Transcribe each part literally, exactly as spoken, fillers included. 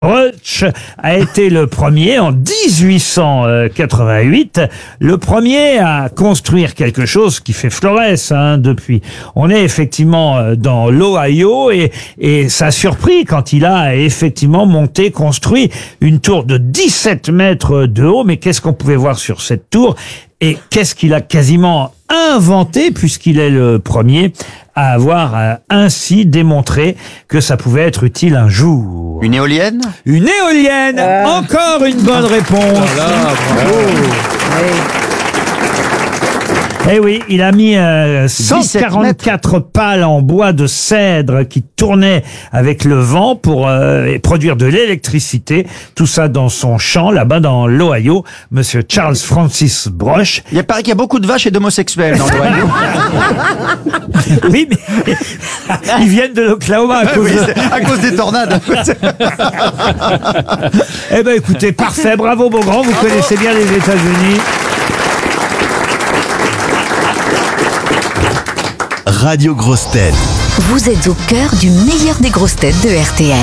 Roach a été le premier, en dix-huit cent quatre-vingt-huit, le premier à construire quelque chose qui fait florès hein, depuis. On est effectivement dans l'Ohio et, et ça a surpris quand il a effectivement monté, construit une tour de dix-sept mètres de haut. Mais qu'est-ce qu'on pouvait voir sur cette tour? Et qu'est-ce qu'il a quasiment inventé, puisqu'il est le premier à avoir euh, ainsi démontré que ça pouvait être utile un jour? Une éolienne? Une éolienne. Euh... Encore une bonne réponse. Voilà, bravo. Oui. Eh oui, il a mis euh, cent quarante-quatre pales en bois de cèdre qui tournaient avec le vent pour euh, produire de l'électricité. Tout ça dans son champ, là-bas dans l'Ohio. Monsieur Charles Francis Broch. Il paraît qu'il y a beaucoup de vaches et d'homosexuels dans l'Ohio. Oui, mais ils viennent de l'Oklahoma à, oui, à cause des tornades. Eh ben, écoutez, parfait. Bravo, Beaugrand. Vous bravo. Connaissez bien les États-Unis. Radio Grosses Têtes. Vous êtes au cœur du meilleur des grosses têtes de R T L.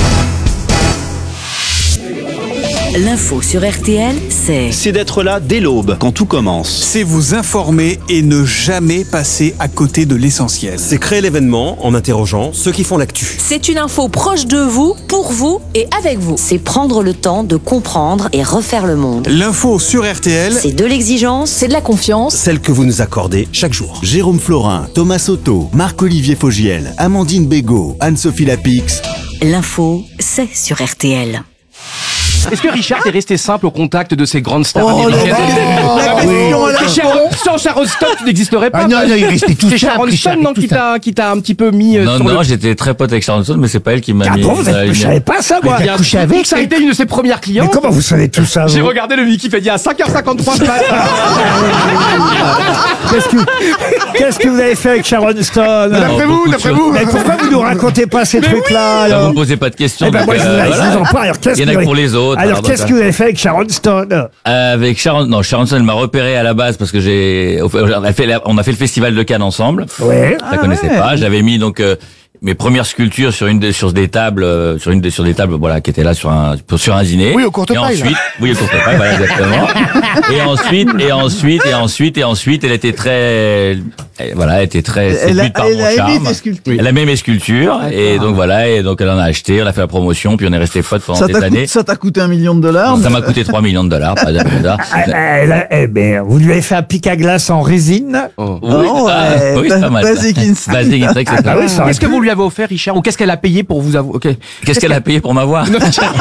L'info sur R T L, c'est... C'est d'être là dès l'aube, quand tout commence. C'est vous informer et ne jamais passer à côté de l'essentiel. C'est créer l'événement en interrogeant ceux qui font l'actu. C'est une info proche de vous, pour vous et avec vous. C'est prendre le temps de comprendre et refaire le monde. L'info sur R T L, c'est de l'exigence, c'est de la confiance. Celle que vous nous accordez chaque jour. Jérôme Florin, Thomas Soto, Marc-Olivier Fogiel, Amandine Bégaud, Anne-Sophie Lapix. L'info, c'est sur R T L. Est-ce que Richard est resté simple au contact de ces grandes stars oh, américaines? oh, Sans Sharon Stone, tu n'existerais pas. Ah non, non, il restait tout C'est Sharon Stone non, qui t'a qui t'a un petit peu mis. Non, sur non, le... j'étais très pote avec Sharon Stone, mais c'est pas elle qui m'a ah mis. Bon, vous êtes, je savais pas ça, moi. Bien, couché avec. Ça a été une de ses premières clientes. Mais comment vous savez tout ça? J'ai regardé le Wikipédia à cinq heures cinquante-trois ce matin. Qu'est-ce que qu'est-ce que vous avez fait avec Sharon Stone? D'après vous, d'après vous. Mais pourquoi vous nous racontez pas ces trucs-là? Vous me posez pas de questions. Eh ben moi, je vous en parle. Alors, qu'est-ce il y en a pour les autres. Alors, qu'est-ce que vous avez fait avec Sharon Stone? euh, Avec Sharon, non, Sharon Stone m'a repéré à la base parce que j'ai, on a fait, on a fait le festival de Cannes ensemble. Ouais. Je la connaissais pas. J'avais mis donc euh, mes premières sculptures sur une des, sur des tables, euh, sur une des, sur des tables, voilà, qui étaient là sur un, sur un dîner. Oui, au courte-paille. Et ensuite, oui, au courte-paille, voilà, exactement. Et ensuite, et ensuite, et ensuite, et ensuite, elle était très, elle, voilà, elle était très séduite par mon charme. Elle a aimé mes sculptures. Et donc voilà, et donc elle en a acheté, on a fait la promotion, puis on est resté potes pendant ça des années. Coûté, ça t'a coûté un million de dollars? Ça m'a coûté trois millions de dollars, par exemple. Eh ben, vous lui avez fait un pic à glace en résine? Oh. Oui, oh, ah, ouais, oui, c'est pas mal. Basic Instinct. Basic Instinct, c'est ça. Ah, oui, ça Qu'est-ce que vous lui avez offert, Richard, ou qu'est-ce qu'elle a payé pour vous avoir? Okay. Qu'est-ce qu'elle a payé pour m'avoir? C'est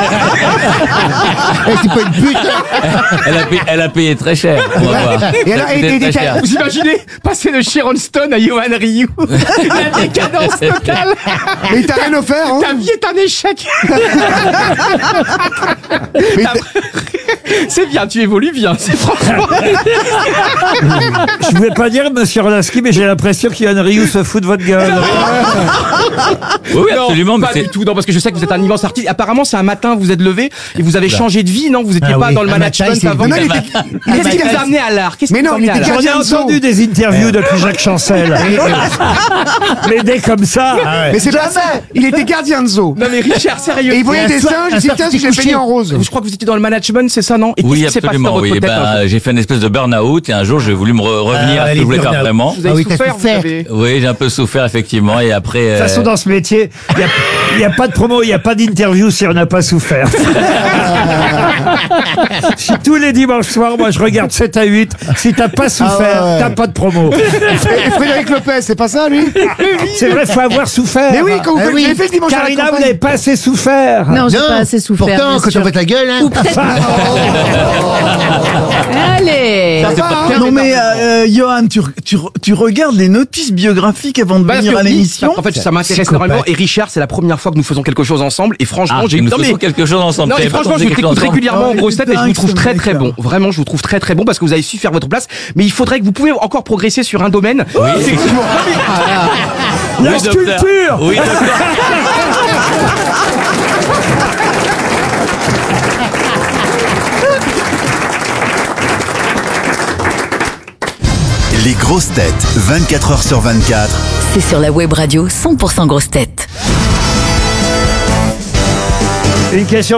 pas une pute. Elle a payé, elle a payé très cher pour m'avoir. Et alors, et, et, et, vous imaginez passer de Sharon Stone à Johan Ryu? La décadence totale. Mais t'as rien offert, hein? Ta vie est un échec. C'est bien, tu évolues bien, c'est franchement. Je voulais pas dire, monsieur Rolaski, mais j'ai l'impression qu'Yohan Ryu se fout de votre gueule. Oui, oui, absolument. Non, pas du tout, non, parce que je sais que vous êtes un immense artiste. Apparemment, c'est un matin, vous êtes levé et vous avez changé de vie, non? Vous étiez ah pas oui. dans le management avant. Non, il était... Qu'est-ce qui vous a amené à l'art? Qu'est-ce mais qui non, vous a amené à l'art? J'en ai entendu des interviews depuis Jacques Chancel. Mais dès comme ça. Ah ouais. Mais c'est pas ça. Il était gardien de zoo. Non mais Richard, sérieux. Et il voyait des singes, il s'est dit, je l'ai peigné en rose. Je crois que vous étiez dans le management, c'est ça, non? Et oui, qu'est-ce qui s'est passé absolument. dans votre Oui, tête, ben, j'ai fait une espèce de burn-out et un jour j'ai voulu me re revenir ah, à ce que je voulais faire vraiment. Vous avez ah oui, souffert, souffert. Vous avez... Oui, j'ai un peu souffert effectivement et après. De toute façon, dans ce métier, il n'y a, a pas de promo, il n'y a pas d'interview si on n'a pas souffert. Si tous les dimanches soirs, moi je regarde sept à huit, si t'as pas souffert, ah ouais. T'as pas de promo. Et Frédéric Lopez, c'est pas ça, lui? C'est vrai, faut avoir souffert. Mais oui, quand vous ah faites, oui. fait le dimanche à la Carina, campagne. vous n'avez pas assez souffert. Non, j'ai pas assez souffert. Pourtant, quand on fait la gueule, hein. Ou peut-être. Allez. Ça va, hein. Non mais euh, Johan, tu, tu, tu regardes les notices biographiques avant de bah, venir à l'émission? En fait, ça m'intéresse énormément. Et Richard, c'est la première fois que nous faisons quelque chose ensemble. Et franchement, ah, j'ai nous non, faisons mais... quelque chose ensemble. Non, mais franchement, je vous écoute régulièrement en grosse tête et je vous trouve très très bon. bon. Vraiment, je vous trouve très très bon parce que vous avez su faire votre place. Mais il faudrait que vous pouvez encore progresser sur un domaine. Oui, effectivement. La oui, sculpture. Oui, Les grosses têtes, vingt-quatre heures sur vingt-quatre. C'est sur la web radio cent pour cent grosses têtes. Une question